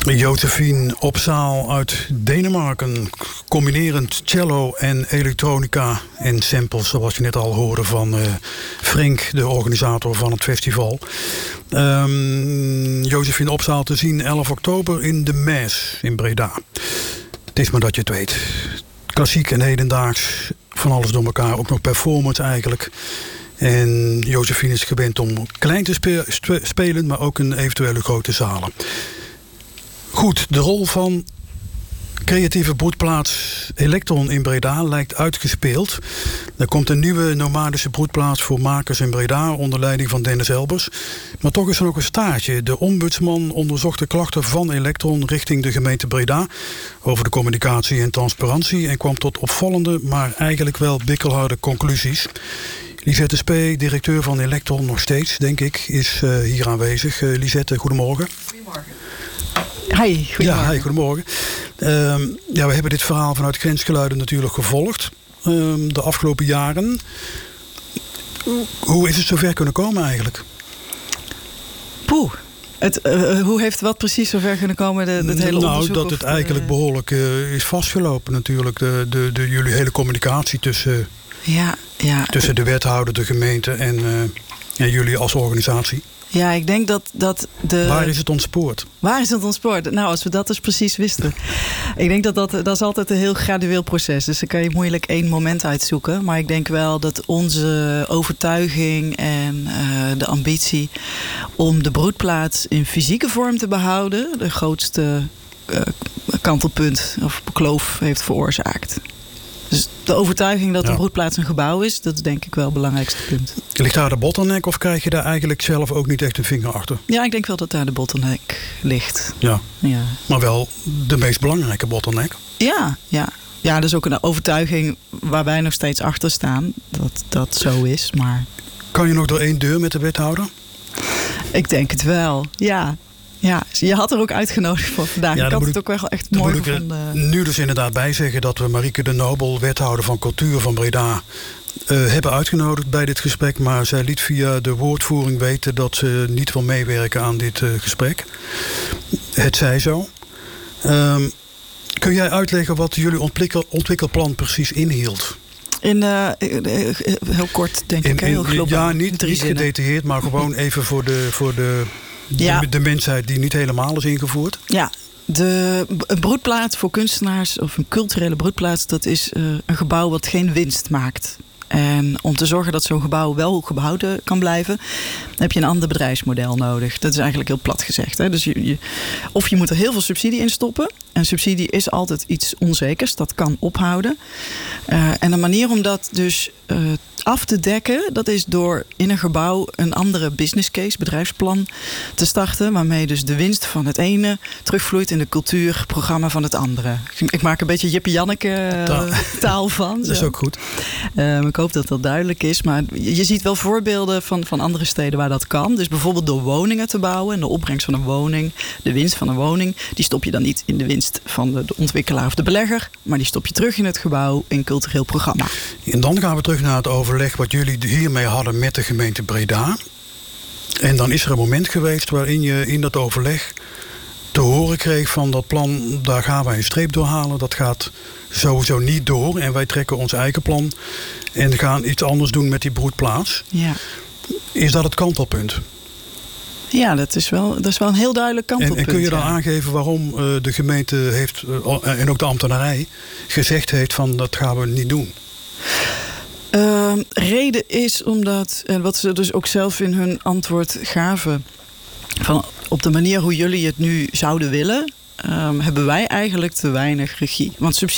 Josephine Opsaal uit Denemarken. Combinerend cello en elektronica en samples, zoals je net al hoorde van Frank, de organisator van het festival. Josephine Opsaal te zien 11 oktober in de Maas in Breda. Het is maar dat je het weet. Klassiek en hedendaags, van alles door elkaar. Ook nog performance eigenlijk. En Josephine is gewend om klein te spelen, maar ook in eventuele grote zalen. Goed, de rol van creatieve broedplaats Electron in Breda lijkt uitgespeeld. Er komt een nieuwe nomadische broedplaats voor makers in Breda onder leiding van Dennis Elbers. Maar toch is er nog een staartje. De ombudsman onderzocht de klachten van Electron richting de gemeente Breda over de communicatie en transparantie en kwam tot opvallende, maar eigenlijk wel bikkelharde conclusies. Lisette Spee, directeur van Electron nog steeds, denk ik, is hier aanwezig. Lisette, goedemorgen. Goedemorgen. Hi, goedemorgen. Ja, hi, goedemorgen. We hebben dit verhaal vanuit Grensgeluiden natuurlijk gevolgd de afgelopen jaren. Hoe is het zover kunnen komen eigenlijk? Hoe heeft wat precies zover kunnen komen? Het hele onderzoek? Dat het eigenlijk behoorlijk is vastgelopen natuurlijk. Jullie hele communicatie tussen de wethouder, de gemeente en jullie als organisatie. Ja, ik denk dat de... Waar is het ontspoord? Waar is het ontspoord? Nou, als we dat dus precies wisten. Ik denk dat is altijd een heel gradueel proces. Dus dan kan je moeilijk één moment uitzoeken. Maar ik denk wel dat onze overtuiging en de ambitie om de broedplaats in fysieke vorm te behouden, de grootste kantelpunt of kloof heeft veroorzaakt. Dus de overtuiging dat de broedplaats een gebouw is, dat is denk ik wel het belangrijkste punt. Ligt daar de bottleneck of krijg je daar eigenlijk zelf ook niet echt een vinger achter? Ja, ik denk wel dat daar de bottleneck ligt. Ja. Maar wel de meest belangrijke bottleneck. Ja, dat is ook een overtuiging waar wij nog steeds achter staan. Dat dat zo is, maar... Kan je nog door één deur met de wethouder? Ik denk het wel, ja. Ja, je had er ook uitgenodigd voor vandaag. Ik had het ook wel echt mooi gevonden. Nu dus inderdaad bij zeggen dat we Marieke de Nobel, wethouder van cultuur van Breda, hebben uitgenodigd bij dit gesprek. Maar zij liet via de woordvoering weten dat ze niet wil meewerken aan dit gesprek. Het zij zo. Kun jij uitleggen wat jullie ontwikkelplan precies inhield? Heel kort, denk ik. Heel globaal. Ja, niet gedetailleerd, maar gewoon even voor de mensheid die niet helemaal is ingevoerd. Ja, een broedplaats voor kunstenaars of een culturele broedplaats, dat is een gebouw wat geen winst maakt. En om te zorgen dat zo'n gebouw wel behouden kan blijven, heb je een ander bedrijfsmodel nodig. Dat is eigenlijk heel plat gezegd. Hè? Dus je moet er heel veel subsidie in stoppen. En subsidie is altijd iets onzekers. Dat kan ophouden. En een manier om dat dus af te dekken, dat is door in een gebouw een andere business case, bedrijfsplan te starten, waarmee dus de winst van het ene terugvloeit in de cultuurprogramma van het andere. Ik maak een beetje Jippie Janneke taal van. Dat is ook goed. Ik hoop dat dat duidelijk is. Maar je ziet wel voorbeelden van andere steden waar dat kan. Dus bijvoorbeeld door woningen te bouwen en de opbrengst van een woning, de winst van een woning, die stop je dan niet in de winst van de ontwikkelaar of de belegger, maar die stop je terug in het gebouw in cultureel programma. En dan gaan we terug naar het overleg wat jullie hiermee hadden met de gemeente Breda. En dan is er een moment geweest waarin je in dat overleg te horen kreeg van dat plan, daar gaan wij een streep doorhalen. Dat gaat sowieso niet door en wij trekken ons eigen plan en gaan iets anders doen met die broedplaats. Ja. Is dat het kantelpunt? Ja, dat is wel een heel duidelijk kantelpunt. En kun je dan aangeven waarom de gemeente heeft, en ook de ambtenarij, gezegd heeft van dat gaan we niet doen? Reden is omdat, en wat ze dus ook zelf in hun antwoord gaven, van op de manier hoe jullie het nu zouden willen, hebben wij eigenlijk te weinig regie. Want